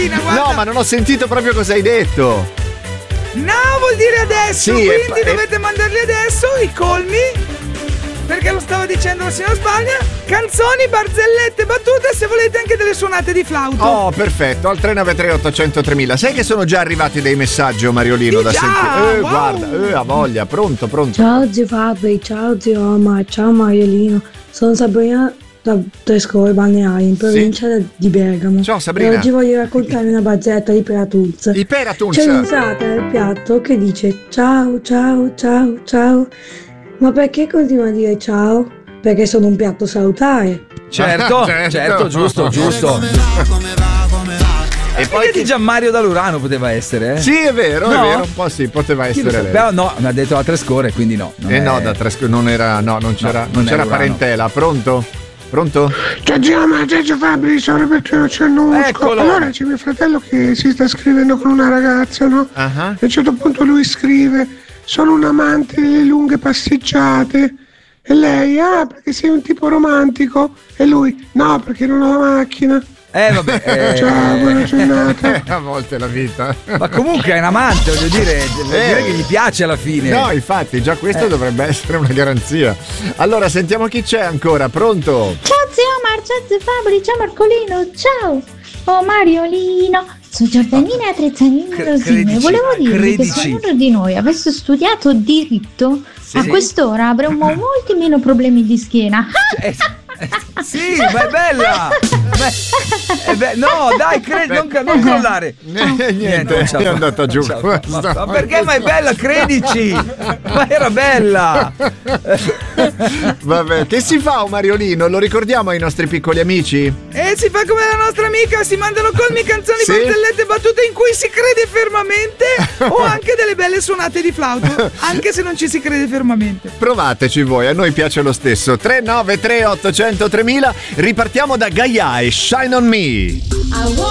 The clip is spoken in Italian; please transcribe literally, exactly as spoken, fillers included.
stamattina, guarda. No, ma non ho sentito proprio cosa hai detto. No, vuol dire adesso, Sì, quindi e- dovete mandarli adesso i colmi. Perché lo stava dicendo la signora Spagna. Canzoni, barzellette, battute, se volete anche delle suonate di flauto. Oh, perfetto, al tre nove tre otto zero zero tremila. Sai che sono già arrivati dei messaggi, Mariolino, Sì, da già, sentire? Eh, wow. guarda, eh, ha voglia, pronto, pronto. Ciao zio Fabri, ciao zio Omar, ciao Mariolino. Sono Sabrina da Trescore Balneari, in provincia di Bergamo. Ciao, Sabrina. E oggi voglio raccontare una barzelletta di Peratuls. I Peratuls. C'è un'usata nel piatto che dice ciao, ciao, ciao, ciao. Ma perché continua a dire ciao? Perché sono un piatto salutare. Certo, Certo. certo, giusto, giusto. E E poi poi di Gianmario da Lurano poteva essere, eh? Sì, è vero, è No? vero, un po' sì, poteva Chi lo essere sa? lei. Però no, mi ha detto a tre score, quindi no. non Eh è- no, da tre sc- non era, no, non c'era, No, non non è c'era Urano. parentela. Pronto? Pronto? Ciao Giamma, ciao Gio Fabri, sono Roberto Cernusco. Eccolo. Allora c'è mio fratello che si sta scrivendo con una ragazza, no? Ah, A un certo punto lui scrive: sono un amante delle lunghe passeggiate. E lei: ah, perché sei un tipo romantico. E lui: no, perché non ho la macchina. Eh vabbè. eh, Ciao, buona giornata. a volte la vita. Ma comunque è un amante, voglio dire, vuol dire Eh. che gli piace alla fine. No, infatti, già questo Eh. dovrebbe essere una garanzia. Allora, sentiamo chi c'è ancora. Pronto? Ciao zio Omar, ciao zio Fabri, ciao Marcolino, ciao! Oh Mariolino, sono Giordanina Attrezzanini Cre- Rosini e credici, volevo dirvi che credici. se uno di noi avesse studiato diritto, Sì. a quest'ora avremmo molti meno problemi di schiena. Eh, eh, sì, ma è bella! Ma è- è be- no, dai, cre- non, non crollare. Eh, niente, non ce la è fa- andata giù. non ce la fa. questa. Ma, ma perché? Ma è bella, credici! Ma era bella! Vabbè, che si fa un Mariolino? Lo ricordiamo ai nostri piccoli amici? E si fa come la nostra amica, si mandano colmi, canzoni, Sì. barzellette, battute in cui si crede fermamente o anche delle belle suonate di flauto, anche se non ci si crede fermamente. Provateci voi, a noi piace lo stesso. tre nove tre otto zero zero tremila. Ripartiamo da Gaia e Shine on Me.